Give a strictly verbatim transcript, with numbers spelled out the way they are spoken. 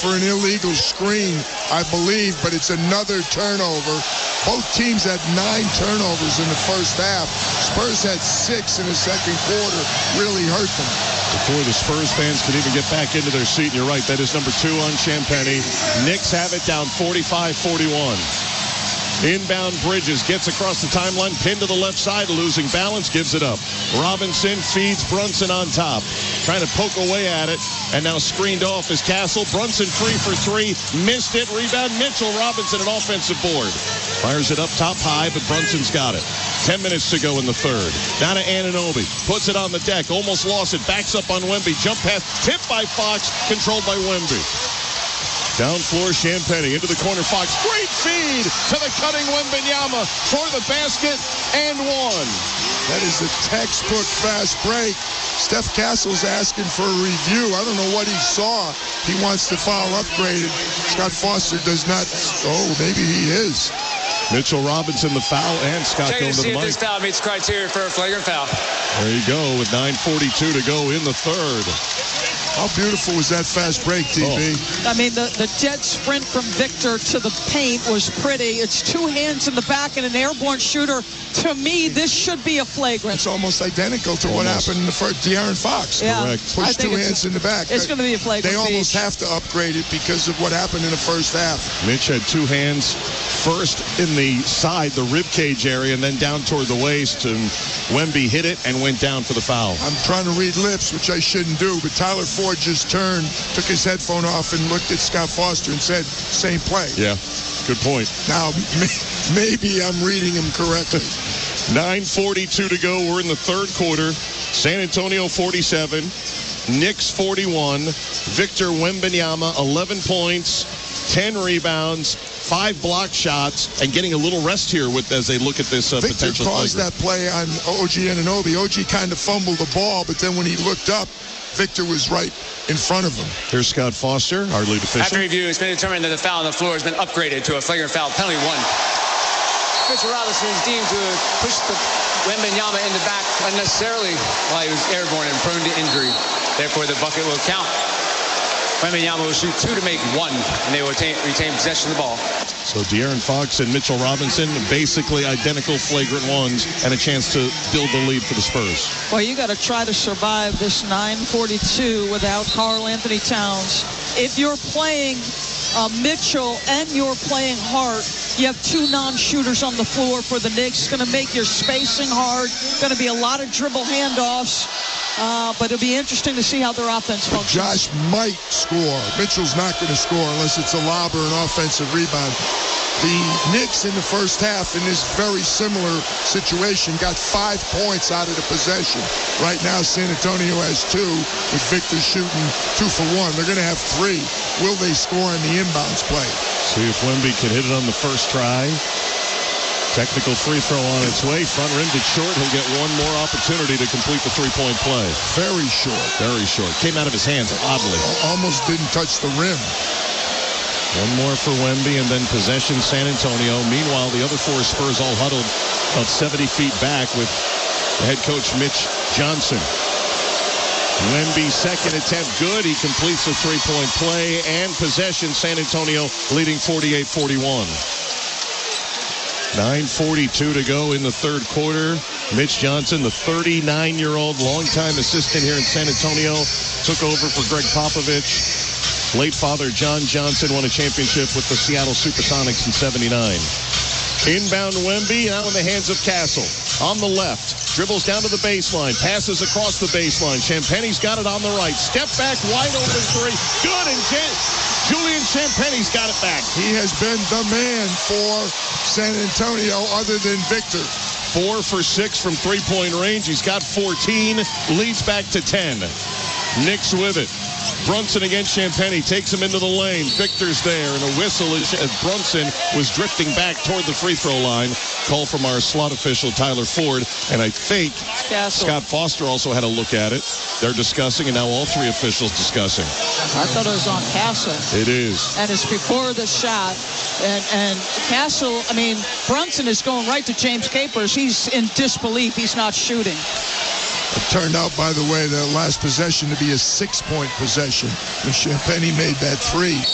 for an illegal screen, I believe, but it's another turnover. Both teams had nine turnovers in the first half. Spurs had six in the second quarter. Really hurt them. Before the Spurs fans could even get back into their seat, and you're right, that is number two on Champagny. Knicks have it down forty-five forty-one. Inbound Bridges gets across the timeline, pinned to the left side, losing balance, gives it up. Robinson feeds Brunson on top, trying to poke away at it, and now screened off is Castle. Brunson free for three, missed it, rebound Mitchell Robinson, an offensive board. Fires it up top high, but Brunson's got it. Ten minutes to go in the third. Down to Anunoby, puts it on the deck, almost lost it, backs up on Wemby, jump pass, tipped by Fox, controlled by Wemby. Down floor, Champagny into the corner. Fox, great feed to the cutting Wembanyama for the basket and one. That is a textbook fast break. Steph Castle's asking for a review. I don't know what he saw. He wants the foul upgraded. Scott Foster does not. Oh, maybe he is. Mitchell Robinson the foul, and Scott Check going to to see the if mic. this foul meets criteria for a flagrant foul. There you go with nine forty-two to go in the third. How beautiful was that fast break, T V? Oh. I mean, the, the jet sprint from Victor to the paint was pretty. It's two hands in the back and an airborne shooter. To me, this should be a flagrant. It's almost identical to what Almost. happened in the first. De'Aaron Fox. Yeah, Correct. Push two hands in the back. It's going to be a flagrant. They almost beach. have to upgrade it because of what happened in the first half. Mitch had two hands, first in the side, the rib cage area, and then down toward the waist, and Wemby hit it and went down for the foul. I'm trying to read lips, which I shouldn't do, but Tyler Ford just turned, took his headphone off, and looked at Scott Foster and said, same play. Yeah, good point. Now, maybe I'm reading him correctly. nine forty-two to go. We're in the third quarter. San Antonio forty-seven, Knicks forty-one. Victor Wembanyama, eleven points, ten rebounds, five block shots, and getting a little rest here with as they look at this uh, Victor potential caused flagrant. that play on O G Anunoby. O G kind of fumbled the ball, but then when he looked up, Victor was right in front of him. Here's Scott Foster, our lead official. After review, it's been determined that the foul on the floor has been upgraded to a flagrant foul, penalty one. Mitchell Robinson is deemed to have pushed the Wembanyama in the back unnecessarily while he was airborne and prone to injury. Therefore, the bucket will count. Wembanyama will shoot two to make one, and they will retain, retain possession of the ball. So De'Aaron Fox and Mitchell Robinson, basically identical flagrant ones, and a chance to build the lead for the Spurs. Well, you got to try to survive this nine forty-two without Karl Anthony Towns. If you're playing uh, Mitchell and you're playing Hart, you have two non-shooters on the floor for the Knicks. It's going to make your spacing hard. Going to be a lot of dribble handoffs. Uh, but it'll be interesting to see how their offense functions. Josh might score. Mitchell's not going to score unless it's a lob or an offensive rebound. The Knicks in the first half in this very similar situation got five points out of the possession. Right now, San Antonio has two, with Victor shooting two for one. They're going to have three. Will they score on the inbounds play? See if Wemby can hit it on the first try. Technical free throw on its way. Front rim to short. He'll get one more opportunity to complete the three-point play. Very short. Very short. Came out of his hands oddly. Almost didn't touch the rim. One more for Wemby, and then possession San Antonio. Meanwhile, the other four Spurs all huddled about seventy feet back with the head coach Mitch Johnson. Wemby, second attempt, good. He completes the three-point play and possession. San Antonio leading forty-eight forty-one. nine forty-two to go in the third quarter. Mitch Johnson, the thirty-nine-year-old longtime assistant here in San Antonio, took over for Greg Popovich. Late father John Johnson won a championship with the Seattle Supersonics in seventy-nine. Inbound Wemby, now in the hands of Castle. On the left, dribbles down to the baseline, passes across the baseline. Champagny's got it on the right. Step back, wide open three. Good, and Jan- Julian Champagny's got it back. He has been the man for San Antonio other than Victor. Four for six from three-point range. He's got fourteen, leads back to ten. Knicks with it. Brunson against Champagny, takes him into the lane. Victor's there, and a whistle as Brunson was drifting back toward the free throw line. Call from our slot official, Tyler Ford, and I think Castle. Scott Foster also had a look at it. They're discussing, and now all three officials discussing. I thought it was on Castle. It is. And it's before the shot. And, and Castle, I mean, Brunson is going right to James Capers. He's in disbelief. He's not shooting. It turned out, by the way, the last possession to be a six-point possession when Champagny made that three.